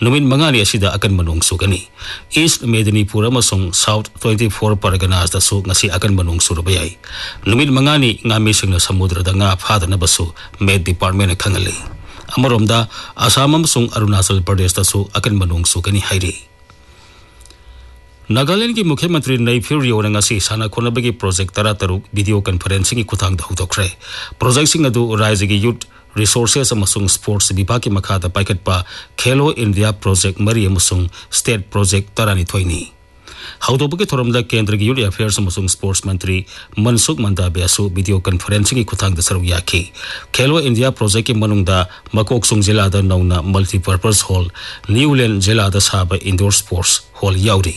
नुमित मंगानी असिदा अकन मनोंग सुगनी east Medinipur अमसुंग south 24 Parganas दसु ngasi akan manung surbayai numit mangani ngami singna samudra da nga phadana basu med department na khangali amaromda asam amsung arunachal pradesh dasu akan manung sugani hairi Nagaland ki Mukhyamantri Naipur Riona ngasi sana khonabagi project tara video conferencing ki kuthang da hudokre project sing adu rise gi youth resources amasung sports bibha ki makhada paikatpa Khelo India project mari amasung state project tarani thoini Haudopaki Thoramda Kendra Youth Affairs amasung sports mantri Mansukh Mandabiasu video conferencing ki kuthang da saru yaki Khelo India project ki manungda Makoksung jila da nauna multi-purpose hall Newland jila da saba indoor sports hall yauri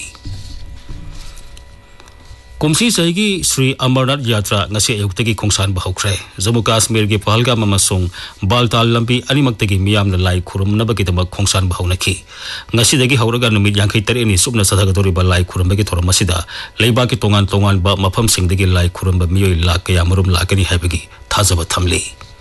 Kumsi Saigi Sri Amarnath Yatra ngasi ayuktagi khongsan bahokre Jammu Kashmir gi Pahalgam amasung Baltal lambi animaktagi miyamna lai khurumnabagi damak khongsan bahawnaki ngasi dagi hauraga numit 53 ni subna sadhagadori ba lai khurumbagi thoramasida leibaki tongan ba mafam singdagi lai khurumba miyoi lakh kaya marum lakani haibagi thajaba thamli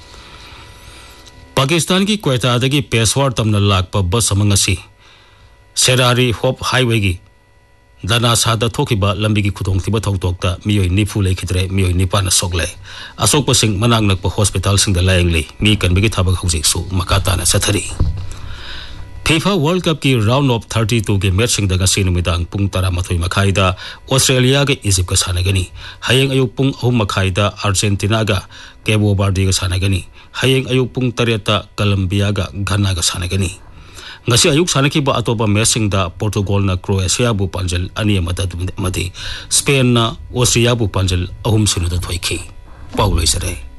Pakistan ki Quetta dagi Peshawar tamna lakpa bus amangasi Serari Hope Highway gi Dana sada thokiba lambi ki khudong tiba thokta miyoi nifu lekhidre miyoi nipana sogle asokpa sing manang nakpa hospital sing da layengli mi kanbigi thabak hojik su makata na sathari FIFA World Cup ki round of 32 ke match sing da ga sinumidang pung 13 makhai da Australia ga Egypt ka sanagani hayeng ayuk pung 3 makhai da Argentina ga Cabo Verde ga sanagani hayeng ayuk pung 3 ta Colombia ga Ghana ga sanagani ngasi ayuk sanaki ba atoba messing da Portugal na Croatia bu panjal ani madi Spain na Austria bu panjal ahum sinu da thoiki Paulo isare